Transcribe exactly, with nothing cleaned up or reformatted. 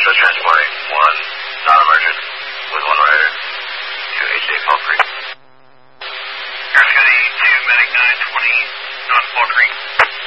just transporting one non-emergent with one rider to H A Fall Creek. Air Scotty to Medic nine twenty, North Fall Creek.